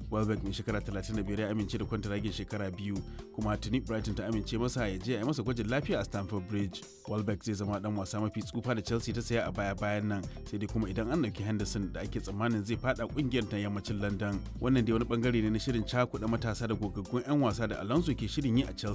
Welbeck mai shekara 35 ya amince da kwantaragin shekara 2 kuma tuni Brighton ta amince masa ya je a yi masa gwajin lafiya a Stamford Bridge. Welbeck zai zama dan wasa mafi tsufa da Chelsea ta saya a baya-bayan nan, sai dai kuma idan an dauki Henderson da ake tsammanin zai fada kungiyar ta yammacin London. Wannan dai wani bangare ne na shirin cakuɗa matasa da gogaggun 'yan wasa da Alonso ke shirin yi a Chelsea